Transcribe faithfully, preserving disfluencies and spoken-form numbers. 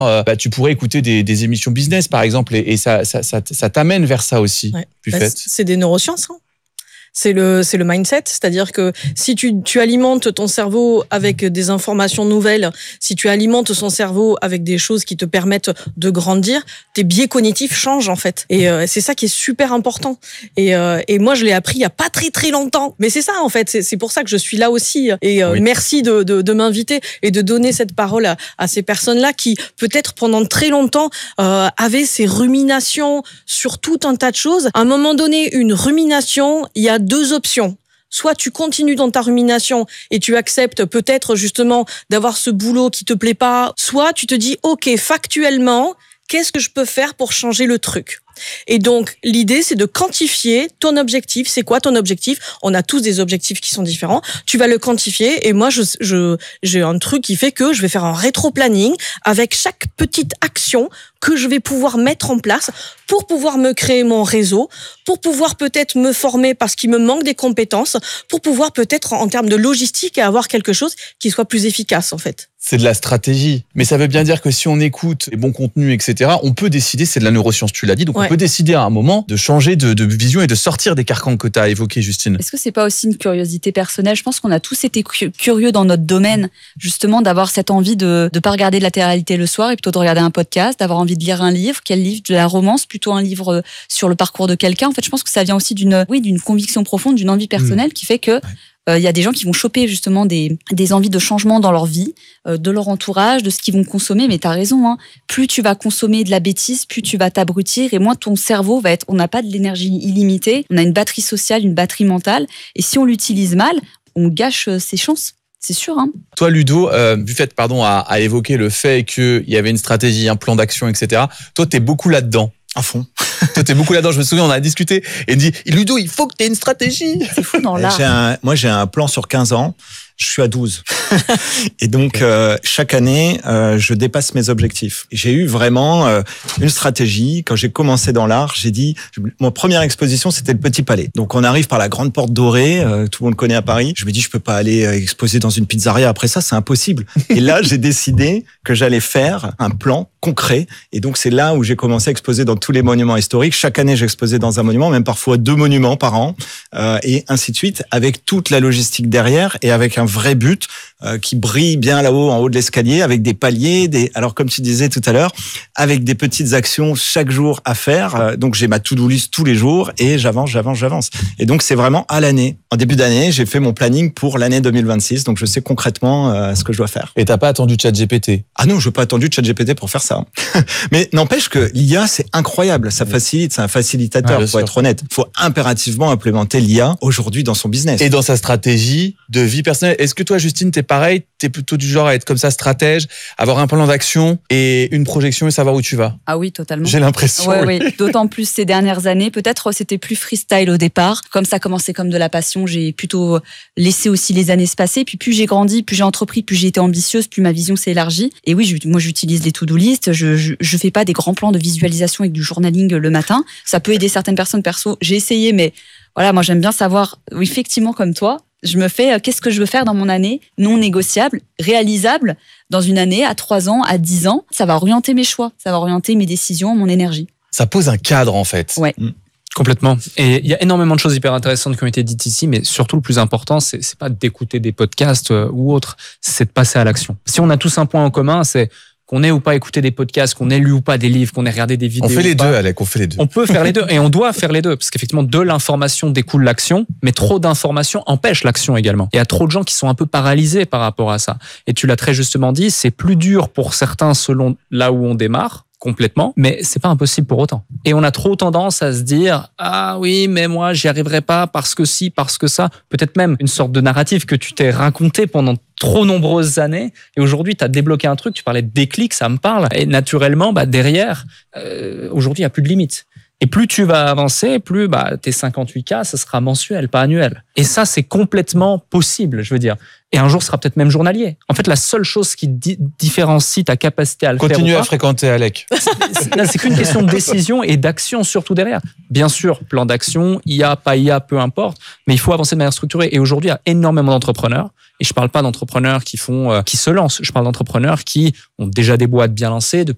euh, bah, tu pourrais écouter des, des émissions business, par exemple, et, et ça, ça, ça, ça t'amène vers ça aussi. Ouais. Plus Bah, fait. c'est des neurosciences, hein. C'est le, c'est le mindset, c'est-à-dire que si tu, tu alimentes ton cerveau avec des informations nouvelles, si tu alimentes son cerveau avec des choses qui te permettent de grandir, tes biais cognitifs changent en fait. Et euh, c'est ça qui est super important. Et, euh, et moi, je l'ai appris il y a pas très très longtemps. Mais c'est ça en fait, c'est, c'est pour ça que je suis là aussi. Et euh, oui. merci de, de, de m'inviter et de donner cette parole à, à ces personnes-là qui peut-être pendant très longtemps euh, avaient ces ruminations sur tout un tas de choses. À un moment donné, une rumination, il y a deux options. Soit tu continues dans ta rumination et tu acceptes peut-être justement d'avoir ce boulot qui te plaît pas, soit tu te dis ok, factuellement, qu'est-ce que je peux faire pour changer le truc ? Et donc, l'idée, c'est de quantifier ton objectif. C'est quoi ton objectif ? On a tous des objectifs qui sont différents. Tu vas le quantifier. Et moi, je, je, j'ai un truc qui fait que je vais faire un rétro-planning avec chaque petite action que je vais pouvoir mettre en place pour pouvoir me créer mon réseau, pour pouvoir peut-être me former parce qu'il me manque des compétences, pour pouvoir peut-être, en termes de logistique, avoir quelque chose qui soit plus efficace, en fait. C'est de la stratégie. Mais ça veut bien dire que si on écoute les bons contenus, et cetera, on peut décider, c'est de la neuroscience, tu l'as dit, donc ouais. On peut décider à un moment de changer de, de vision et de sortir des carcans que tu as évoqués, Justine. Est-ce que c'est pas aussi une curiosité personnelle ? Je pense qu'on a tous été curieux dans notre domaine, justement, d'avoir cette envie de ne pas regarder de la télé-réalité le soir et plutôt de regarder un podcast, d'avoir envie de lire un livre. Quel livre ? De la romance, plutôt un livre sur le parcours de quelqu'un. En fait, je pense que ça vient aussi d'une, oui, d'une conviction profonde, d'une envie personnelle mmh. qui fait que il euh, y a des gens qui vont choper justement des, des envies de changement dans leur vie, euh, de leur entourage, de ce qu'ils vont consommer. Mais t'as raison, hein. Plus tu vas consommer de la bêtise, plus tu vas t'abrutir et moins ton cerveau va être... On n'a pas de l'énergie illimitée, on a une batterie sociale, une batterie mentale. Et si on l'utilise mal, on gâche ses chances. C'est sûr, hein. Toi, Ludo, euh, du fait, pardon, à, à évoquer le fait qu'il y avait une stratégie, un plan d'action, et cetera. Toi, t'es beaucoup là-dedans. À fond. Toi, t'es beaucoup là-dedans. Je me souviens, on a discuté et il me dit, Ludo, il faut que t'aies une stratégie. C'est fou dans l'art. J'ai un, moi, j'ai un plan sur quinze ans. Je suis à douze. Et donc, euh, chaque année, euh, je dépasse mes objectifs. J'ai eu vraiment euh, une stratégie. Quand j'ai commencé dans l'art, j'ai dit... Mon première exposition, c'était le Petit Palais. Donc, on arrive par la Grande Porte Dorée. Euh, tout le monde connaît à Paris. Je me dis, je peux pas aller euh, exposer dans une pizzeria. Après ça, c'est impossible. Et là, j'ai décidé que j'allais faire un plan concret. Et donc, c'est là où j'ai commencé à exposer dans tous les monuments historiques. Chaque année, j'exposais dans un monument, même parfois deux monuments par an. Euh, et ainsi de suite, avec toute la logistique derrière et avec un vrai but euh, qui brille bien là-haut, en haut de l'escalier, avec des paliers, des alors comme tu disais tout à l'heure, avec des petites actions chaque jour à faire. Euh, donc j'ai ma to-do list tous les jours et j'avance, j'avance, j'avance. Et donc c'est vraiment à l'année. En début d'année, j'ai fait mon planning pour l'année deux mille vingt-six, donc je sais concrètement euh, ce que je dois faire. Et t'as pas attendu ChatGPT ? Ah non, je n'ai pas attendu ChatGPT pour faire ça. Mais n'empêche que l'I A, c'est incroyable, ça facilite, c'est un facilitateur, ouais, faut être honnête. Il faut impérativement implémenter l'I A aujourd'hui dans son business. Et dans sa stratégie de vie personnelle. Est-ce que toi, Justine, t'es pareil ? T'es plutôt du genre à être comme ça, stratège, avoir un plan d'action et une projection et savoir où tu vas ? Ah oui, totalement. J'ai l'impression. Ouais, oui. oui. D'autant plus ces dernières années. Peut-être c'était plus freestyle au départ. Comme ça commençait comme de la passion, j'ai plutôt laissé aussi les années se passer. Puis plus j'ai grandi, plus j'ai entrepris, plus j'ai été ambitieuse, plus ma vision s'est élargie. Et oui, je, moi j'utilise les to-do list. Je, je, je fais pas des grands plans de visualisation avec du journaling le matin. Ça peut aider certaines personnes perso. J'ai essayé, mais voilà, moi j'aime bien savoir, effectivement comme toi, je me fais, euh, qu'est-ce que je veux faire dans mon année non négociable, réalisable dans une année, à trois ans, à dix ans. Ça va orienter mes choix, ça va orienter mes décisions, mon énergie. Ça pose un cadre en fait. Ouais. Mmh. Complètement. Et il y a énormément de choses hyper intéressantes qui ont été dites ici, mais surtout le plus important, c'est, c'est pas d'écouter des podcasts euh, ou autres, c'est de passer à l'action. Si on a tous un point en commun, c'est qu'on ait ou pas écouté des podcasts, qu'on ait lu ou pas des livres, qu'on ait regardé des vidéos. On fait les deux, Alec, on fait les deux. On peut faire les deux et on doit faire les deux parce qu'effectivement, de l'information découle l'action, mais trop d'informations empêche l'action également. Il y a trop de gens qui sont un peu paralysés par rapport à ça. Et tu l'as très justement dit, c'est plus dur pour certains selon là où on démarre. Complètement, mais c'est pas impossible pour autant. Et on a trop tendance à se dire ah oui, mais moi j'y arriverai pas parce que si, parce que ça. Peut-être même une sorte de narratif que tu t'es raconté pendant trop nombreuses années. Et aujourd'hui, tu as débloqué un truc. Tu parlais de déclic, ça me parle. Et naturellement, bah derrière, euh, aujourd'hui, il y a plus de limites. Et plus tu vas avancer, plus bah tes cinquante-huit K, ça sera mensuel, pas annuel. Et ça, c'est complètement possible, je veux dire. Et un jour, ce sera peut-être même journalier. En fait, la seule chose qui di- différencie ta capacité à le Continue faire Continue à pas, fréquenter Alec. C'est, c'est, c'est qu'une question de décision et d'action surtout derrière. Bien sûr, plan d'action, I A, pas I A, peu importe. Mais il faut avancer de manière structurée. Et aujourd'hui, il y a énormément d'entrepreneurs. Et je parle pas d'entrepreneurs qui font, euh, qui se lancent. Je parle d'entrepreneurs qui ont déjà des boîtes bien lancées, de